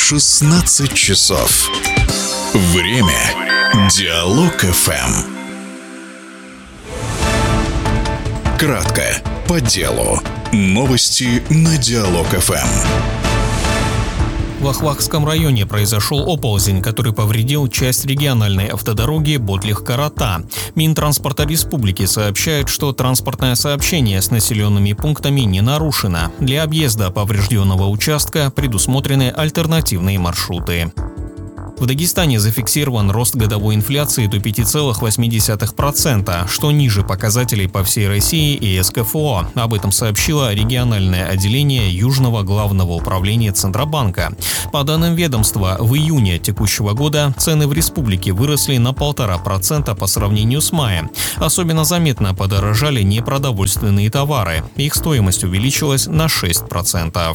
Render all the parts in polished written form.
16 часов. Время Диалог ФМ. Кратко, по делу. Новости на Диалог ФМ. В Ахвахском районе произошел оползень, который повредил часть региональной автодороги Ботлих-Карата. Минтранспорта республики сообщает, что транспортное сообщение с населенными пунктами не нарушено. Для объезда поврежденного участка предусмотрены альтернативные маршруты. В Дагестане зафиксирован рост годовой инфляции до 5,8%, что ниже показателей по всей России и СКФО. Об этом сообщило региональное отделение Южного главного управления Центробанка. По данным ведомства, в июне текущего года цены в республике выросли на 1,5% по сравнению с маем. Особенно заметно подорожали непродовольственные товары. Их стоимость увеличилась на 6%.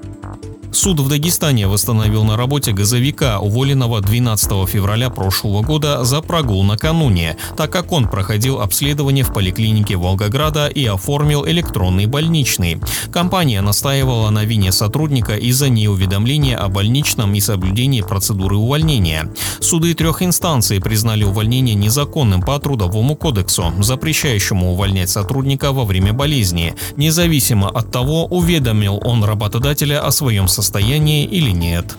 Суд в Дагестане восстановил на работе газовика, уволенного 12 февраля прошлого года за прогул накануне, так как он проходил обследование в поликлинике Волгограда и оформил электронный больничный. Компания настаивала на вине сотрудника из-за неуведомления о больничном и соблюдении процедуры увольнения. Суды 3 инстанций признали увольнение незаконным по Трудовому кодексу, запрещающему увольнять сотрудника во время болезни, независимо от того, уведомил он работодателя о своем состоянии или нет.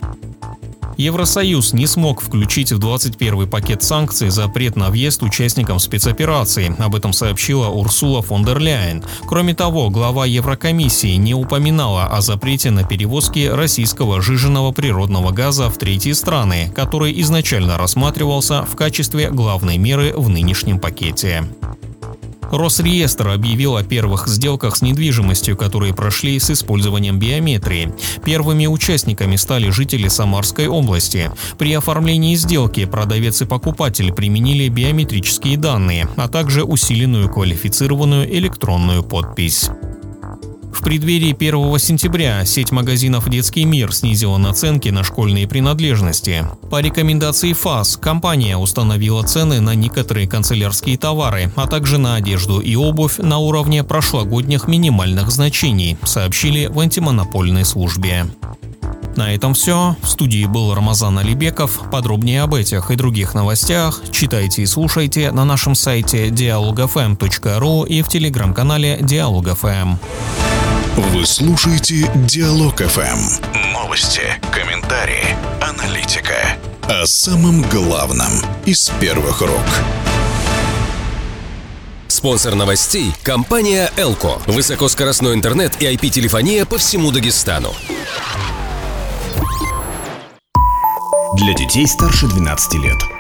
Евросоюз не смог включить в 21-й пакет санкций запрет на въезд участникам спецоперации. Об этом сообщила Урсула фон дер Ляйен. Кроме того, глава Еврокомиссии не упоминала о запрете на перевозки российского сжиженного природного газа в третьи страны, который изначально рассматривался в качестве главной меры в нынешнем пакете. Росреестр объявил о первых сделках с недвижимостью, которые прошли с использованием биометрии. Первыми участниками стали жители Самарской области. При оформлении сделки продавец и покупатель применили биометрические данные, а также усиленную квалифицированную электронную подпись. В преддверии 1 сентября сеть магазинов «Детский мир» снизила наценки на школьные принадлежности. По рекомендации ФАС компания установила цены на некоторые канцелярские товары, а также на одежду и обувь на уровне прошлогодних минимальных значений, сообщили в антимонопольной службе. На этом все. В студии был Рамазан Алибеков. Подробнее об этих и других новостях читайте и слушайте на нашем сайте dialogfm.ru и в телеграм-канале Диалог.ФМ. Вы слушаете Диалог ФМ. Новости, комментарии, аналитика. О самом главном из первых рук. Спонсор новостей – компания «Элко». Высокоскоростной интернет и IP-телефония по всему Дагестану. Для детей старше 12 лет.